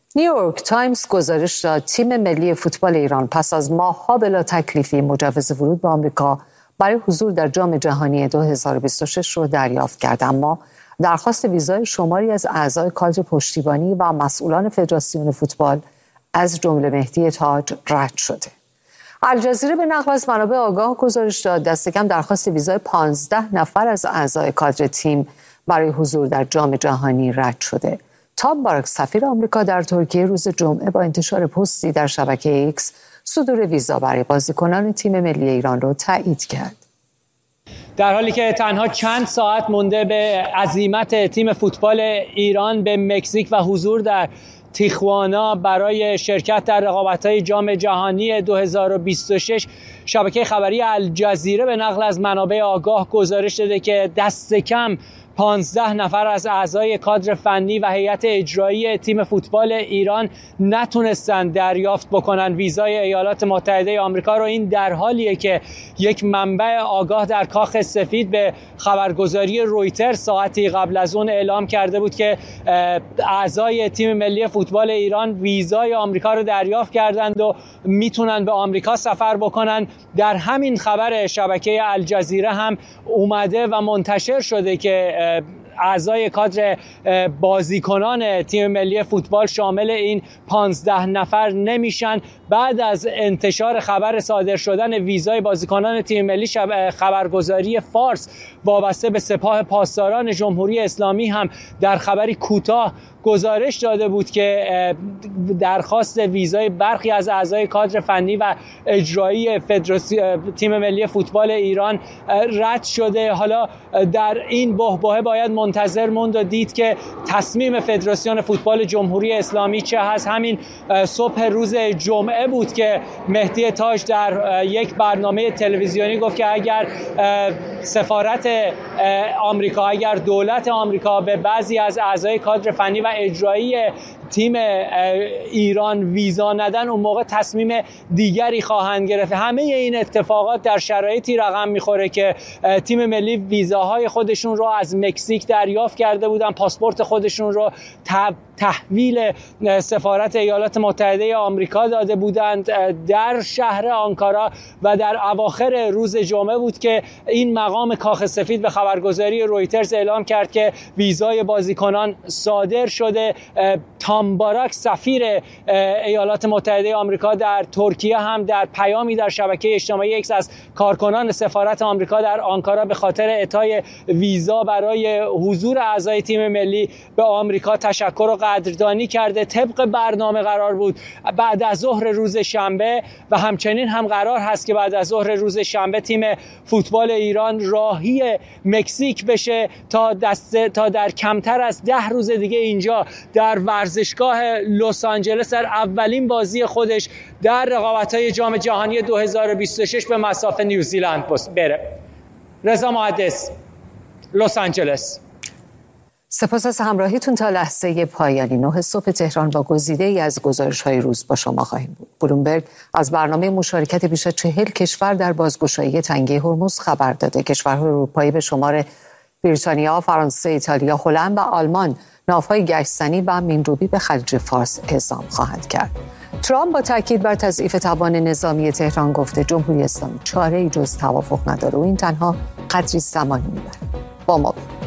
نیویورک تایمز گزارش داد تیم ملی فوتبال ایران پس از ماه‌ها بلا تکلیفی مجوز ورود به آمریکا برای حضور در جام جهانی 2026 رو دریافت کرد، اما درخواست ویزای شماری از اعضای کادر پشتیبانی و مسئولان فدراسیون فوتبال از جمله مهدی تاج رد شده. الجزیره به نقل از منابع آگاه گزارش داد دست کم درخواست ویزای 15 نفر از اعضای کادر تیم برای حضور در جام جهانی رد شده. تام باراک سفیر آمریکا در ترکیه روز جمعه با انتشار پستی در شبکه ایکس صدور ویزا برای بازیکنان تیم ملی ایران را تایید کرد. در حالی که تنها چند ساعت مونده به عزیمت تیم فوتبال ایران به مکزیک و حضور در تیخوانا برای شرکت در رقابت‌های جام جهانی 2026، شبکه خبری الجزیره به نقل از منابع آگاه گزارش داده که دست کم 15 نفر از اعضای کادر فنی و هیئت اجرایی تیم فوتبال ایران نتونستند دریافت بکنن ویزای ایالات متحده آمریکا رو. این در حالیه که یک منبع آگاه در کاخ سفید به خبرگزاری رویتر ساعتی قبل از اون اعلام کرده بود که اعضای تیم ملی فوتبال ایران ویزای آمریکا رو دریافت کردند و میتونن به آمریکا سفر بکنن. در همین خبر شبکه الجزیره هم اومده و منتشر شده که اعضای کادر بازیکنان تیم ملی فوتبال شامل این 15 نفر نمیشن. بعد از انتشار خبر صادر شدن ویزای بازیکنان تیم ملی، خبرگزاری فارس وابسته به سپاه پاسداران جمهوری اسلامی هم در خبری کوتاه گزارش داده بود که درخواست ویزای برخی از اعضای کادر فنی و اجرایی تیم ملی فوتبال ایران رد شده. حالا در این بحبوحه باید منتظر موند و دید که تصمیم فدراسیون فوتبال جمهوری اسلامی چه هست. همین صبح روز جمعه بود که مهدی تاج در یک برنامه تلویزیونی گفت که اگر سفارت آمریکا، اگر دولت آمریکا به بعضی از اعضای کادر فنی و اجرایی تیم ایران ویزا ندن، اون موقع تصمیم دیگری خواهند گرفت. همه این اتفاقات در شرایطی رقم میخوره که تیم ملی ویزاهای خودشون رو از مکزیک دریافت کرده بودن، پاسپورت خودشون رو تحویل سفارت ایالات متحده آمریکا داده بودند در شهر آنکارا و در اواخر روز جمعه بود که این مقام کاخ سفید به خبرگزاری رویترز اعلام کرد که ویزای بازیکنان صادر شده. تام باراک سفیر ایالات متحده آمریکا در ترکیه هم در پیامی در شبکه اجتماعی ایکس از کارکنان سفارت آمریکا در آنکارا به خاطر اعطای ویزا برای حضور اعضای تیم ملی به آمریکا تشکر و قدردانی کرده. طبق برنامه قرار بود بعد از ظهر روز شنبه و همچنین هم قرار هست که بعد از ظهر روز شنبه تیم فوتبال ایران راهی مکزیک بشه تا در کمتر از 10 روز دیگه اینجا در ورزشگاه لس آنجلس در اولین بازی خودش در رقابت‌های جام جهانی 2026 به مصاف نیوزیلند بره. رضا محدث، لس آنجلس. سپاس از همراهیتون. تا لحظه پایانی 9 صبح تهران با گزیده‌ای از گزارش‌های روز با شما خواهیم بود. بلومبرگ از برنامه مشارکت بیش از 40 کشور در بازگشایی تنگه هرمز خبر داده. کشورهای اروپایی به شمار بریتانیا، فرانسه، ایتالیا، هلند و آلمان ناوهای گشتزنی و مین‌روبی به خلیج فارس اعزام خواهند کرد. ترامپ با تاکید بر تضعیف توان نظامی تهران گفته جمهوری اسلامی چاره‌ای جز توافق نداره و این تنها قدری زمانی می‌بره. با ما